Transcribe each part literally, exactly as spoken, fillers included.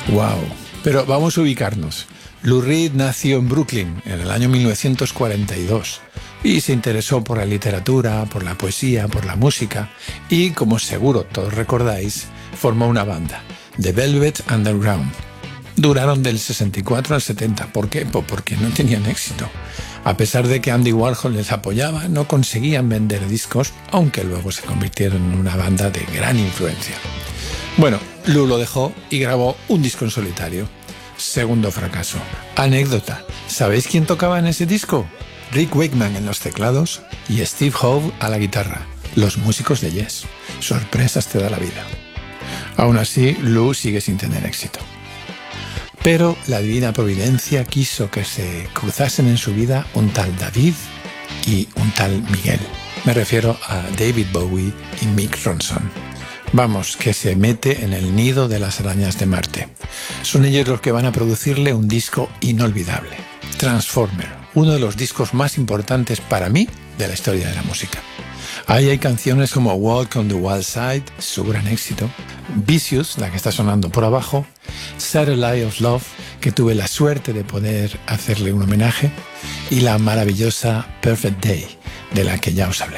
Wow. Pero vamos a ubicarnos. Lou Reed nació en Brooklyn en el año mil novecientos cuarenta y dos y se interesó por la literatura, por la poesía, por la música y, como seguro todos recordáis, formó una banda, The Velvet Underground. Duraron del sesenta y cuatro al setenta. ¿Por qué? Pues porque no tenían éxito. A pesar de que Andy Warhol les apoyaba, no conseguían vender discos, aunque luego se convirtieron en una banda de gran influencia. Bueno, Lou lo dejó y grabó un disco en solitario. Segundo fracaso. Anécdota. ¿Sabéis quién tocaba en ese disco? Rick Wakeman en los teclados y Steve Howe a la guitarra. Los músicos de Yes. Sorpresas te da la vida. Aún así, Lou sigue sin tener éxito. Pero la divina providencia quiso que se cruzasen en su vida un tal David y un tal Miguel. Me refiero a David Bowie y Mick Ronson. Vamos, que se mete en el nido de las arañas de Marte. Son ellos los que van a producirle un disco inolvidable. Transformer, uno de los discos más importantes para mí de la historia de la música. Ahí hay canciones como Walk on the Wild Side, su gran éxito, Vicious, la que está sonando por abajo, Satellite of Love, que tuve la suerte de poder hacerle un homenaje, y la maravillosa Perfect Day, de la que ya os hablé.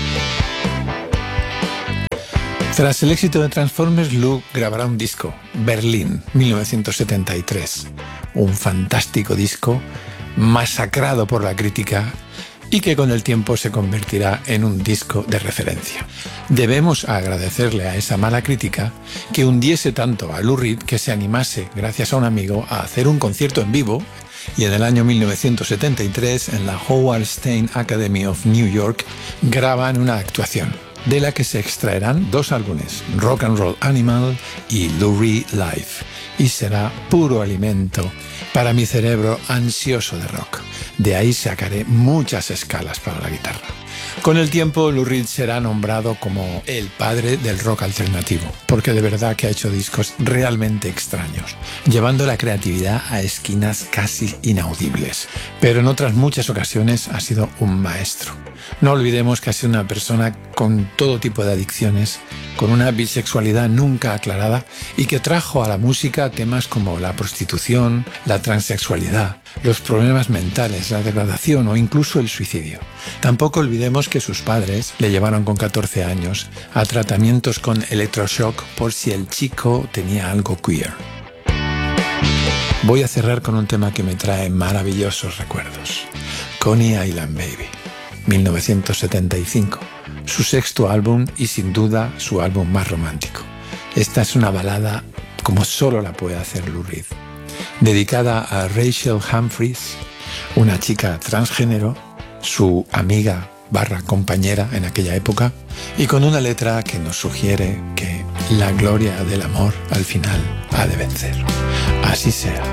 Tras el éxito de Transformers, Lou grabará un disco, Berlín, mil novecientos setenta y tres. Un fantástico disco, masacrado por la crítica y que con el tiempo se convertirá en un disco de referencia. Debemos agradecerle a esa mala crítica que hundiese tanto a Lou Reed que se animase, gracias a un amigo, a hacer un concierto en vivo, y en el año mil novecientos setenta y tres, en la Howard Stein Academy of New York, graban una actuación, de la que se extraerán dos álbumes, Rock and Roll Animal y Lou Reed Live, y será puro alimento para mi cerebro ansioso de rock. De ahí sacaré muchas escalas para la guitarra. Con el tiempo, Lou Reed será nombrado como el padre del rock alternativo, porque de verdad que ha hecho discos realmente extraños, llevando la creatividad a esquinas casi inaudibles. Pero en otras muchas ocasiones ha sido un maestro. No olvidemos que ha sido una persona con todo tipo de adicciones, con una bisexualidad nunca aclarada y que trajo a la música temas como la prostitución, la transexualidad, los problemas mentales, la degradación o incluso el suicidio. Tampoco olvidemos que sus padres le llevaron con catorce años a tratamientos con electroshock por si el chico tenía algo queer. Voy a cerrar con un tema que me trae maravillosos recuerdos. Coney Island Baby, mil novecientos setenta y cinco, su sexto álbum y sin duda su álbum más romántico. Esta es una balada como solo la puede hacer Lou Reed, dedicada a Rachel Humphries, una chica transgénero, su amiga barra compañera en aquella época, y con una letra que nos sugiere que la gloria del amor al final ha de vencer. Así sea.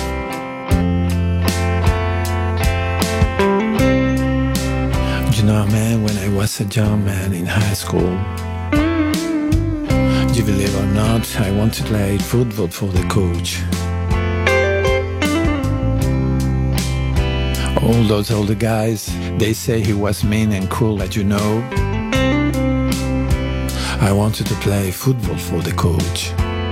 You know, man, when I was a young man in high school, you believe or not, I want to play football for the coach. All those older guys, they say he was mean and cruel, as you know. I wanted to play football for the coach.